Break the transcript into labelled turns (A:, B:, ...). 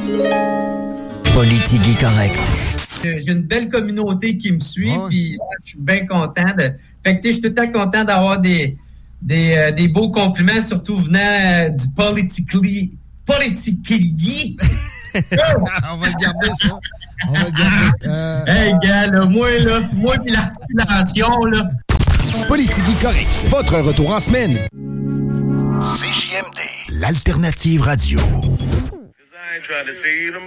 A: Politique correct.
B: J'ai une belle communauté qui me suit, puis je suis bien content de. Fait que tu sais, je suis tout le temps content d'avoir des beaux compliments, surtout venant du politically.
C: On va le garder, ça. On va le garder.
B: Hey, gars, là, moi pis l'articulation, là.
D: Politique correct. Votre retour en semaine.
E: CJMD. L'alternative radio.